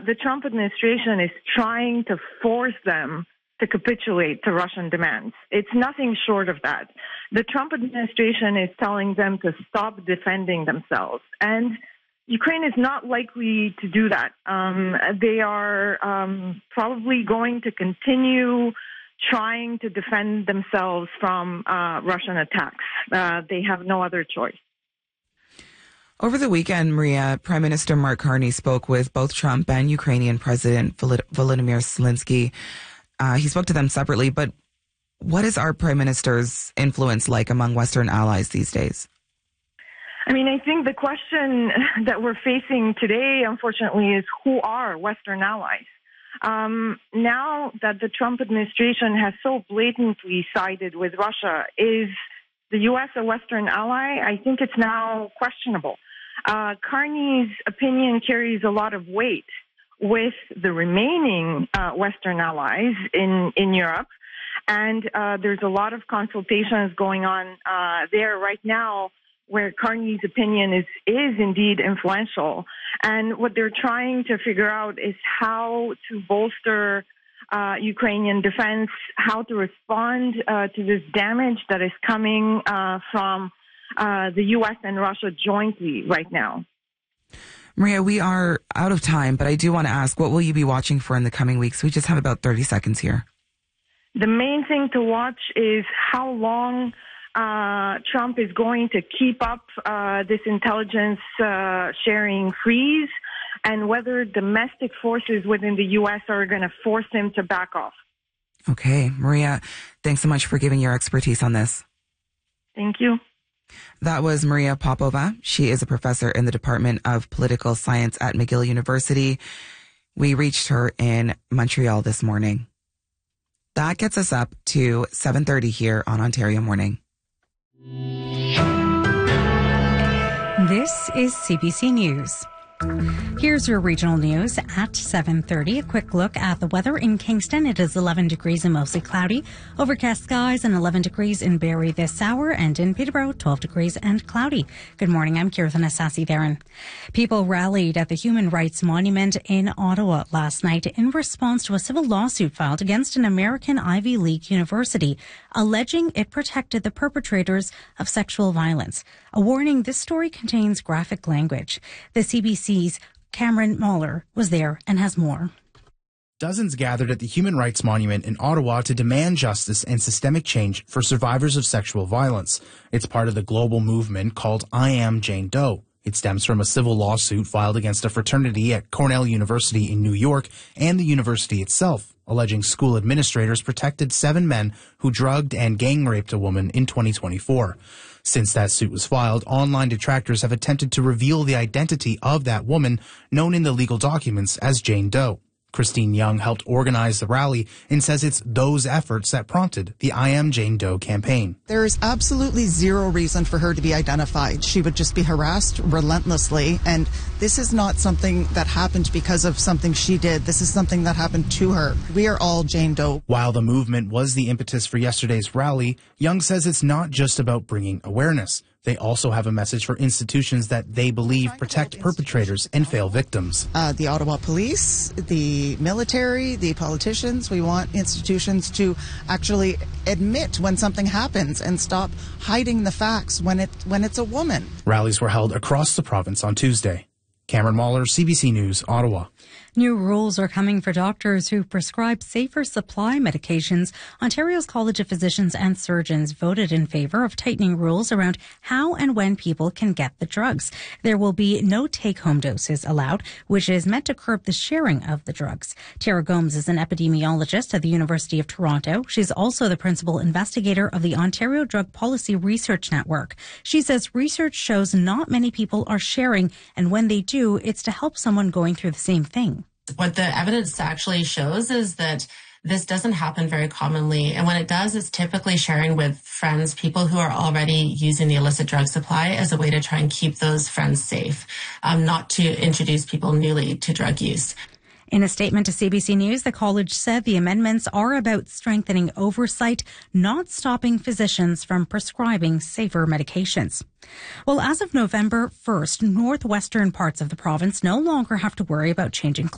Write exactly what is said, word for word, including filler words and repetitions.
the Trump administration is trying to force them to capitulate to Russian demands. It's nothing short of that. The Trump administration is telling them to stop defending themselves. And Ukraine is not likely to do that. Um, they are um, probably going to continue trying to defend themselves from uh, Russian attacks. Uh, they have no other choice. Over the weekend, Maria, Prime Minister Mark Carney spoke with both Trump and Ukrainian President Volodymyr Zelensky. Uh, he spoke to them separately, but what is our Prime Minister's influence like among Western allies these days? I mean, I think the question that we're facing today, unfortunately, is who are Western allies? Um, now that the Trump administration has so blatantly sided with Russia, is the U S a Western ally? I think it's now questionable. Uh, Carney's opinion carries a lot of weight with the remaining uh, Western allies in, in Europe. And uh, there's a lot of consultations going on uh, there right now where Carney's opinion is, is indeed influential. And what they're trying to figure out is how to bolster uh, Ukrainian defense, how to respond uh, to this damage that is coming uh, from uh, the U S and Russia jointly right now. Maria, we are out of time, but I do want to ask, what will you be watching for in the coming weeks? We just have about thirty seconds here. The main thing to watch is how long uh, Trump is going to keep up uh, this intelligence uh, sharing freeze and whether domestic forces within the U S are going to force him to back off. Okay. Maria, thanks so much for giving your expertise on this. Thank you. That was Maria Popova. She is a professor in the Department of Political Science at McGill University. We reached her in Montreal this morning. That gets us up to seven thirty here on Ontario Morning. This is C B C News. Here's your regional news at seven thirty. A quick look at the weather in Kingston. It is eleven degrees and mostly cloudy. Overcast skies and eleven degrees in Barrie this hour, and in Peterborough, twelve degrees and cloudy. Good morning. I'm Kirthan Assasi-Theron. People rallied at the Human Rights Monument in Ottawa last night in response to a civil lawsuit filed against an American Ivy League university, alleging it protected the perpetrators of sexual violence. A warning, this story contains graphic language. The C B C's Cameron Mahler was there and has more. Dozens gathered at the Human Rights Monument in Ottawa to demand justice and systemic change for survivors of sexual violence. It's part of the global movement called I Am Jane Doe. It stems from a civil lawsuit filed against a fraternity at Cornell University in New York and the university itself, alleging school administrators protected seven men who drugged and gang-raped a woman in twenty twenty-four. Since that suit was filed, online detractors have attempted to reveal the identity of that woman, known in the legal documents as Jane Doe. Christine Young helped organize the rally and says it's those efforts that prompted the I Am Jane Doe campaign. There is absolutely zero reason for her to be identified. She would just be harassed relentlessly, and this is not something that happened because of something she did. This is something that happened to her. We are all Jane Doe. While the movement was the impetus for yesterday's rally, Young says it's not just about bringing awareness. They also have a message for institutions that they believe protect perpetrators and fail victims. Uh, the Ottawa Police, the military, the politicians. We want institutions to actually admit when something happens and stop hiding the facts when it when it's a woman. Rallies were held across the province on Tuesday. Cameron Mahler, C B C News, Ottawa. New rules are coming for doctors who prescribe safer supply medications. Ontario's College of Physicians and Surgeons voted in favour of tightening rules around how and when people can get the drugs. There will be no take-home doses allowed, which is meant to curb the sharing of the drugs. Tara Gomes is an epidemiologist at the University of Toronto. She's also the principal investigator of the Ontario Drug Policy Research Network. She says research shows not many people are sharing, and when they do, it's to help someone going through the same thing. What the evidence actually shows is that this doesn't happen very commonly. And when it does, it's typically sharing with friends, people who are already using the illicit drug supply as a way to try and keep those friends safe, um, not to introduce people newly to drug use. In a statement to C B C News, the college said the amendments are about strengthening oversight, not stopping physicians from prescribing safer medications. Well, as of November first, northwestern parts of the province no longer have to worry about changing